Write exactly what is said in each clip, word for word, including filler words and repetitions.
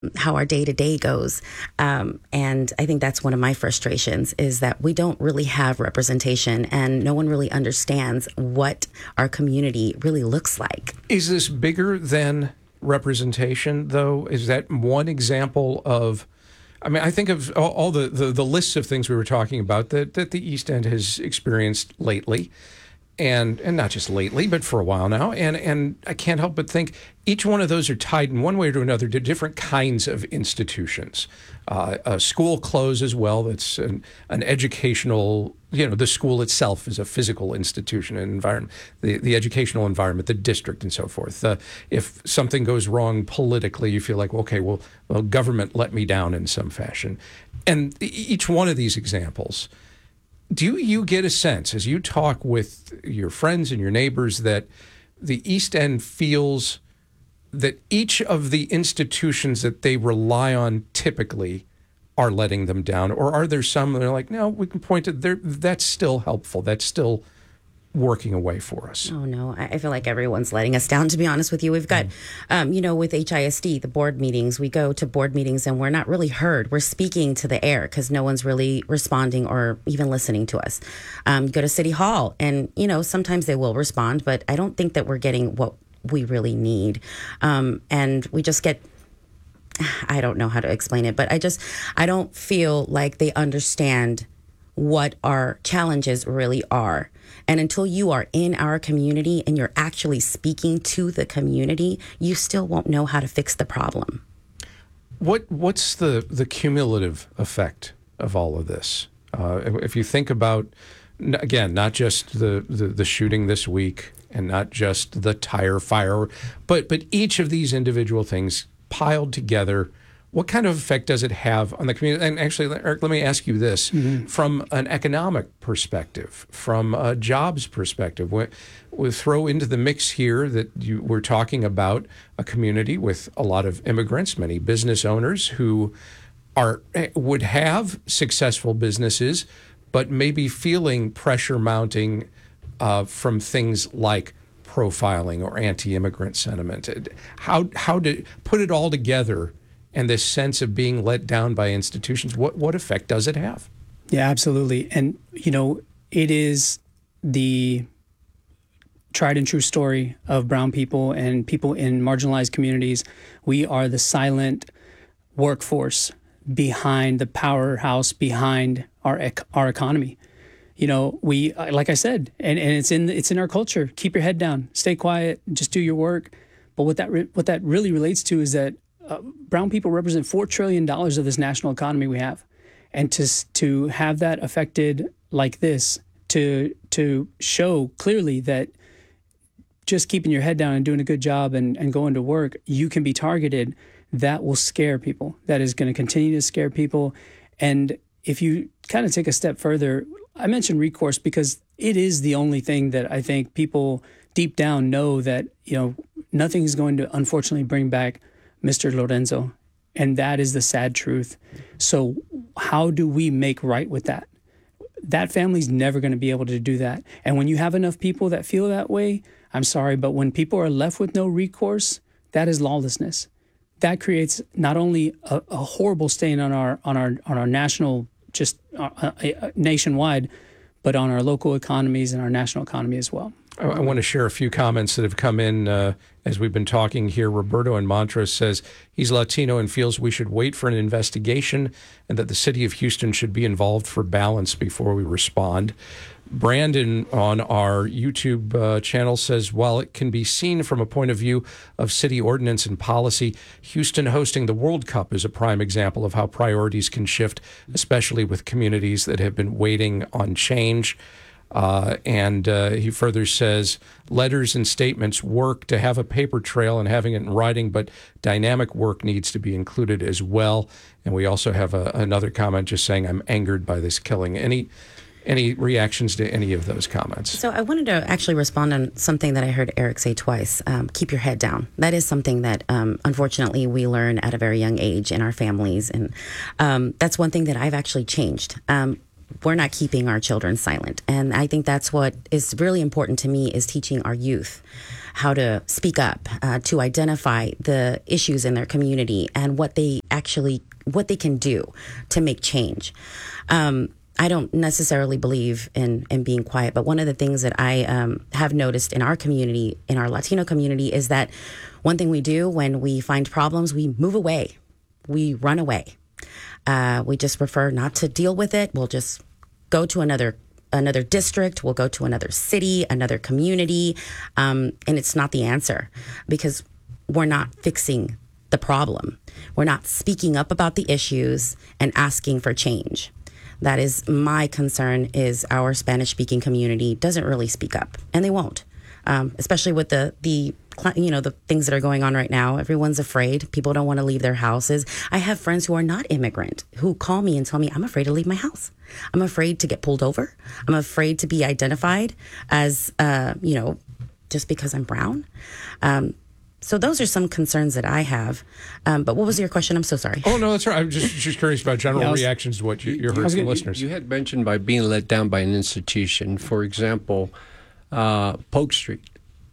how our day-to-day goes. Um, and I think that's one of my frustrations, is that we don't really have representation and no one really understands what our community really looks like. Is this bigger than representation, though? Is that one example of, I mean, I think of all, all the, the, the lists of things we were talking about that, that the East End has experienced lately. And and not just lately, but for a while now. And and I can't help but think each one of those are tied in one way or another to different kinds of institutions. Uh, a school close as well. That's an, an educational, you know, the school itself is a physical institution and environment, the, the educational environment, the district and so forth. Uh, if something goes wrong politically, you feel like, okay, well, well, government let me down in some fashion. And each one of these examples, do you get a sense, as you talk with your friends and your neighbors, that the East End feels that each of the institutions that they rely on typically are letting them down? Or are there some that are like, no, we can point to, that's still helpful, that's still working away for us? Oh, no. I feel like everyone's letting us down, to be honest with you. We've got, um, you know, with H I S D, the board meetings, we go to board meetings and we're not really heard. We're speaking to the air because no one's really responding or even listening to us. Um, you go to City Hall and, you know, sometimes they will respond, but I don't think that we're getting what we really need. Um, and we just get, I don't know how to explain it, but I just, I don't feel like they understand what our challenges really are. And until you are in our community and you're actually speaking to the community, you still won't know how to fix the problem. What What's the, the cumulative effect of all of this? Uh, if you think about, again, not just the, the, the shooting this week and not just the tire fire, but, but each of these individual things piled together, what kind of effect does it have on the community? And actually, Eric, let me ask you this. Mm-hmm. From an economic perspective, from a jobs perspective, we, we throw into the mix here that you we're talking about a community with a lot of immigrants, many business owners who are would have successful businesses, but maybe feeling pressure mounting uh, from things like profiling or anti-immigrant sentiment. How, how to put it all together, and this sense of being let down by institutions, what what effect does it have? Yeah, absolutely. And, you know, it is the tried and true story of brown people and people in marginalized communities. We are the silent workforce behind the powerhouse, behind our ec- our economy. You know, we, like I said, and, and it's in it's in our culture. Keep your head down, stay quiet, just do your work. But what that re- what that really relates to is that Uh, brown people represent four trillion dollars of this national economy we have. And to to have that affected like this, to to show clearly that just keeping your head down and doing a good job and, and going to work, you can be targeted, that will scare people. That is going to continue to scare people. And if you kind of take a step further, I mentioned recourse because it is the only thing that I think people deep down know that, you know, nothing is going to unfortunately bring back Mister Lorenzo. And that is the sad truth. So how do we make right with that? That family's never going to be able to do that. And when you have enough people that feel that way, I'm sorry, but when people are left with no recourse, that is lawlessness. That creates not only a, a horrible stain on our on our on our national, just uh, uh, nationwide, but on our local economies and our national economy as well. I, I want to share a few comments that have come in uh, as we've been talking here. Roberto in Montrose says he's Latino and feels we should wait for an investigation and that the city of Houston should be involved for balance before we respond. Brandon on our YouTube uh, channel says, while it can be seen from a point of view of city ordinance and policy, Houston hosting the World Cup is a prime example of how priorities can shift, especially with communities that have been waiting on change. Uh, and uh, he further says, letters and statements work to have a paper trail and having it in writing, but dynamic work needs to be included as well. And we also have a, another comment just saying, I'm angered by this killing. Any Any reactions to any of those comments? So I wanted to actually respond on something that I heard Eric say twice. Um, keep your head down. That is something that, um, unfortunately, we learn at a very young age in our families. And um, that's one thing that I've actually changed. Um, we're not keeping our children silent. And I think that's what is really important to me, is teaching our youth how to speak up, uh, to identify the issues in their community and what they actually, what they can do to make change. Um, I don't necessarily believe in, in being quiet, but one of the things that I um, have noticed in our community, in our Latino community, is that one thing we do when we find problems, we move away, we run away. Uh, we just prefer not to deal with it. We'll just go to another another district, we'll go to another city, another community, um, and it's not the answer, because we're not fixing the problem. We're not speaking up about the issues and asking for change. That is my concern, is our Spanish-speaking community doesn't really speak up, and they won't, um, especially with the the you know, the things that are going on right now. Everyone's afraid. People don't want to leave their houses. I have friends who are not immigrant who call me and tell me, I'm afraid to leave my house. I'm afraid to get pulled over. I'm afraid to be identified as, uh, you know, just because I'm brown. Um, so those are some concerns that I have. Um, but what was your question? I'm so sorry. Oh, no, that's right. I'm just, just curious about general yeah, was, reactions to what you, you heard from listeners. You had mentioned by being let down by an institution. For example, uh, Polk Street.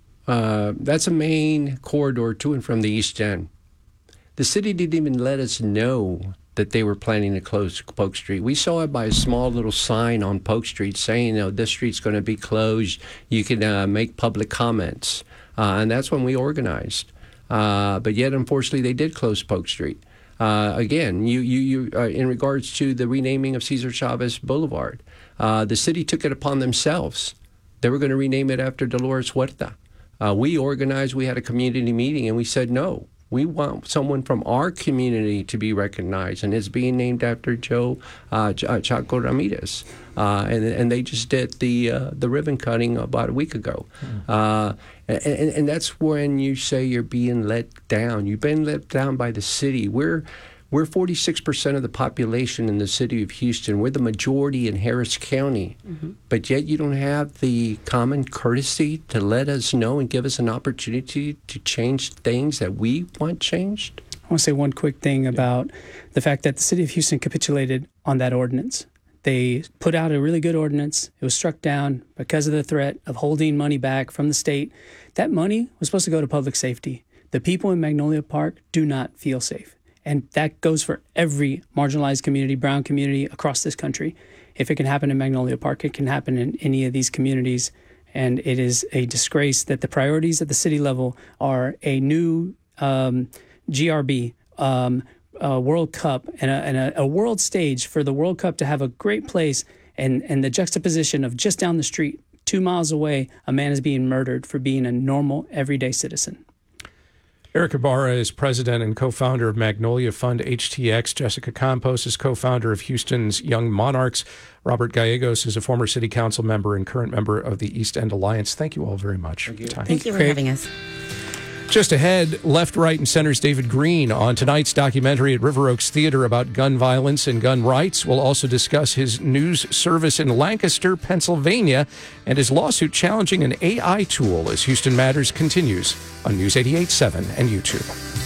Uh, that's a main corridor to and from the East End. The city didn't even let us know that they were planning to close Polk Street. We saw it by a small little sign on Polk Street saying, you know, this street's going to be closed. You can uh, make public comments. Uh, and that's when we organized. Uh, but yet, unfortunately, they did close Polk Street. Uh, again, you, you, you, uh, in regards to the renaming of Cesar Chavez Boulevard, uh, the city took it upon themselves. They were going to rename it after Dolores Huerta. Uh, we organized, we had a community meeting, and we said, no, we want someone from our community to be recognized, and it's being named after Joe uh, Ch- uh, Chaco Ramirez. Uh, and, and they just did the uh, the ribbon cutting about a week ago. Mm. Uh, and, and, and that's when you say you're being let down. You've been let down by the city. We're We're forty-six percent of the population in the city of Houston. We're the majority in Harris County. Mm-hmm. But yet you don't have the common courtesy to let us know and give us an opportunity to change things that we want changed. I want to say one quick thing about the fact that the city of Houston capitulated on that ordinance. They put out a really good ordinance. It was struck down because of the threat of holding money back from the state. That money was supposed to go to public safety. The people in Magnolia Park do not feel safe. And that goes for every marginalized community, brown community across this country. If it can happen in Magnolia Park, it can happen in any of these communities. And it is a disgrace that the priorities at the city level are a new um, G R B, um, a World Cup, and, a, and a, a world stage for the World Cup to have a great place. And, and the juxtaposition of just down the street, two miles away, a man is being murdered for being a normal, everyday citizen. Eric Ibarra is president and co-founder of Magnolia Fund H T X. Jessica Campos is co-founder of Houston's Young Monarchs. Robert Gallegos is a former city council member and current member of the East End Alliance. Thank you all very much. Thank you, Thank Thank you for Craig. having us. Just ahead, Left, Right, and Center's David Green on tonight's documentary at River Oaks Theater about gun violence and gun rights. We'll also discuss his news service in Lancaster, Pennsylvania, and his lawsuit challenging an A I tool as Houston Matters continues on News eighty-eight point seven and YouTube.